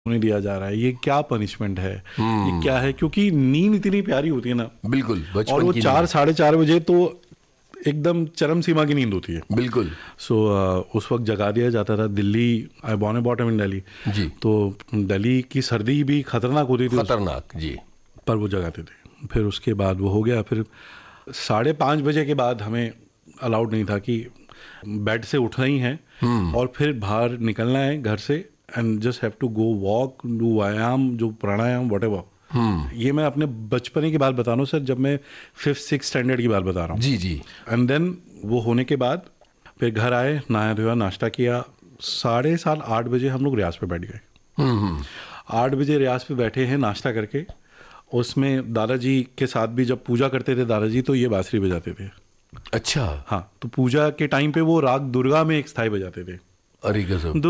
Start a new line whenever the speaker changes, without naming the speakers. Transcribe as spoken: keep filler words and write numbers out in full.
नहीं दिया जा रहा है, ये क्या पनिशमेंट है, ये क्या है, क्योंकि नींद इतनी प्यारी होती है ना।
बिल्कुल, बचपन
और वो
की
चार साढ़े चार बजे तो एकदम चरम सीमा की नींद होती है।
बिल्कुल।
सो so, uh, उस वक्त जगा दिया जाता था। Delhi, I born and bottom in Delhi
जी,
तो दिल्ली की सर्दी भी खतरनाक होती थी,
खतरनाक जी,
पर वो जगाते थे। फिर उसके बाद वो हो गया, फिर साढ़े पाँच बजे के बाद हमें अलाउड नहीं था कि बेड से उठना ही है और फिर बाहर निकलना है घर से, and just have to go walk, do व्यायाम, जो प्राणायाम, वट एवर। ये मैं अपने बचपने की बात बता रहा हूँ सर, जब मैं फिफ्थ सिक्स स्टैंडर्ड की बात बता रहा हूँ।
जी जी।
एंड देन वो होने के बाद फिर घर आए, नहाया धोया, नाश्ता किया, साढ़े सात आठ बजे हम लोग रियाज पे बैठ गए। आठ बजे रियाज पे बैठे हैं नाश्ता करके। उसमें दादाजी के साथ भी जब पूजा करते थे दादाजी, तो ये बांसुरी बजाते थे।
अच्छा।
हाँ, तो पूजा के टाइम पे वो राग दुर्गा में एक स्थाई बजाते थे।
अरे गजब।